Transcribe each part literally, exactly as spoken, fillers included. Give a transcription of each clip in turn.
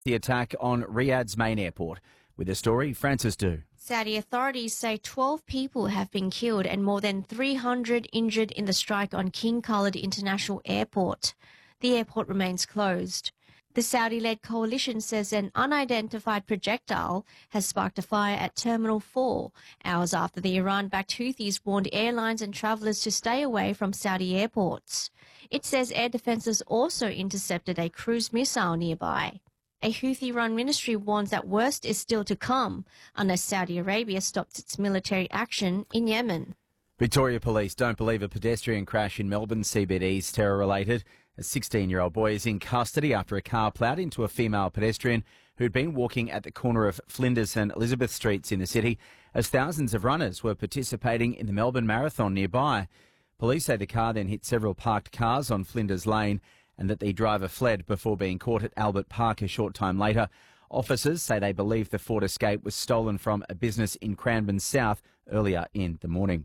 The attack on Riyadh's main airport. With the story, Francis Du. Saudi authorities say twelve people have been killed and more than three hundred injured in the strike on King Khalid International Airport. The airport remains closed. The Saudi-led coalition says an unidentified projectile has sparked a fire at Terminal four, hours after the Iran-backed Houthis warned airlines and travellers to stay away from Saudi airports. It says air defences also intercepted a cruise missile nearby. A Houthi-run ministry warns that worst is still to come unless Saudi Arabia stops its military action in Yemen. Victoria Police don't believe a pedestrian crash in Melbourne C B D is terror-related. A sixteen-year-old boy is in custody after a car ploughed into a female pedestrian who'd been walking at the corner of Flinders and Elizabeth Streets in the city as thousands of runners were participating in the Melbourne Marathon nearby. Police say the car then hit several parked cars on Flinders Lane and that the driver fled before being caught at Albert Park a short time later. Officers say they believe the Ford Escape was stolen from a business in Cranbourne South earlier in the morning.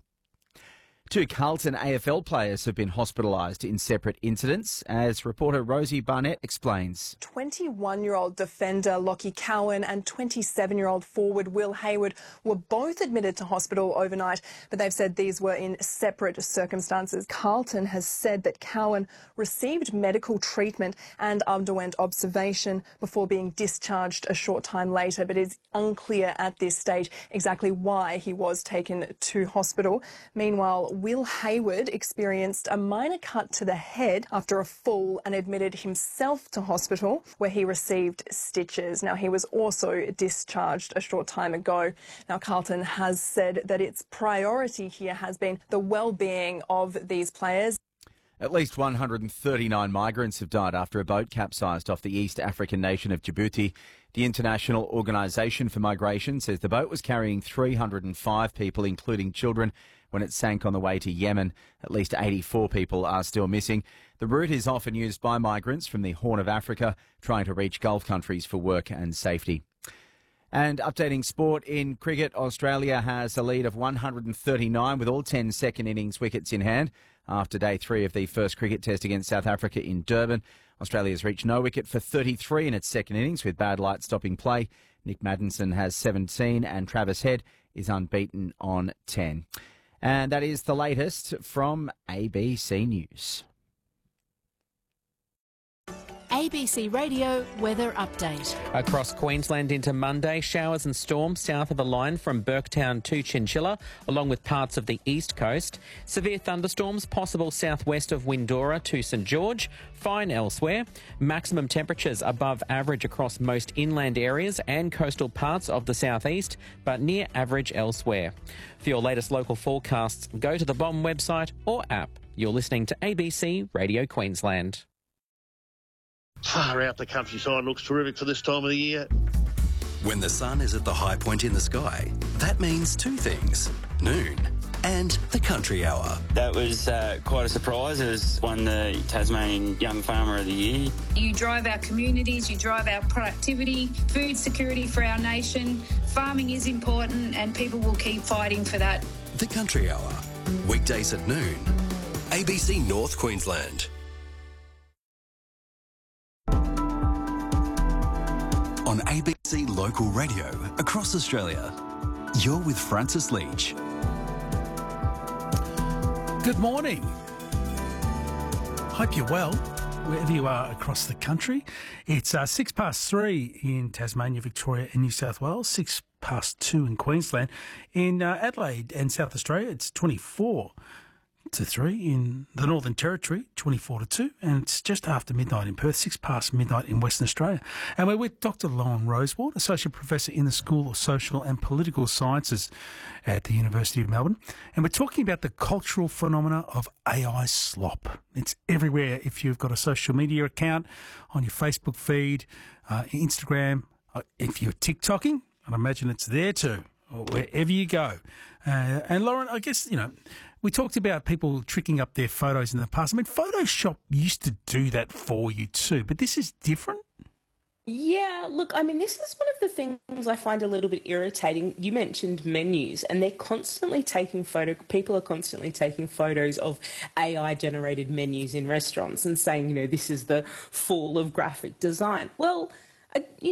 Two Carlton A F L players have been hospitalised in separate incidents, as reporter Rosie Barnett explains. twenty-one-year-old defender Lockie Cowan and twenty-seven-year-old forward Will Hayward were both admitted to hospital overnight, but they've said these were in separate circumstances. Carlton has said that Cowan received medical treatment and underwent observation before being discharged a short time later, but it's unclear at this stage exactly why he was taken to hospital. Meanwhile, Will Hayward experienced a minor cut to the head after a fall and admitted himself to hospital, where he received stitches. Now, he was also discharged a short time ago. Now, Carlton has said that its priority here has been the well-being of these players. At least one hundred thirty-nine migrants have died after a boat capsized off the East African nation of Djibouti. The International Organisation for Migration says the boat was carrying three hundred five people, including children, when it sank on the way to Yemen. At least eighty-four people are still missing. The route is often used by migrants from the Horn of Africa trying to reach Gulf countries for work and safety. And updating sport in cricket, Australia has a lead of one hundred thirty-nine with all ten second innings wickets in hand. After day three of the first cricket test against South Africa in Durban, Australia's reached no wicket for thirty-three in its second innings with bad light stopping play. Nick Maddinson has seventeen and Travis Head is unbeaten on ten. And that is the latest from A B C News. A B C Radio Weather Update. Across Queensland into Monday, showers and storms south of a line from Burketown to Chinchilla, along with parts of the east coast. Severe thunderstorms possible southwest of Windora to St George. Fine elsewhere. Maximum temperatures above average across most inland areas and coastal parts of the southeast, but near average elsewhere. For your latest local forecasts, go to the B O M website or app. You're listening to A B C Radio Queensland. Far out, the countryside looks terrific for this time of the year. When the sun is at the high point in the sky, that means two things: noon and the country hour. That was uh, quite a surprise. It was won the Tasmanian Young Farmer of the Year. You drive our communities, you drive our productivity, food security for our nation. Farming is important and people will keep fighting for that. The country hour, weekdays at noon. A B C North Queensland. On A B C Local Radio across Australia, you're with Francis Leach. Good morning. Hope you're well, wherever you are across the country. It's uh, six past three in Tasmania, Victoria and New South Wales, six past two in Queensland. In uh, Adelaide and South Australia, it's twenty-four to three. In the Northern Territory, twenty-four to two, and it's just after midnight in Perth, six past midnight in Western Australia. And we're with Doctor Lauren Rosewald, Associate Professor in the School of Social and Political Sciences at the University of Melbourne, and we're talking about the cultural phenomena of A I slop. It's everywhere. If you've got a social media account, on your Facebook feed, uh, Instagram, uh, if you're TikToking, I'd imagine it's there too, or wherever you go. Uh, and Lauren, I guess, you know, we talked about people tricking up their photos in the past. I mean, Photoshop used to do that for you too, but this is different? Yeah, look, I mean, this is one of the things I find a little bit irritating. You mentioned menus, and they're constantly taking photo. People are constantly taking photos of A I-generated menus in restaurants and saying, you know, this is the fall of graphic design. Well, uh, you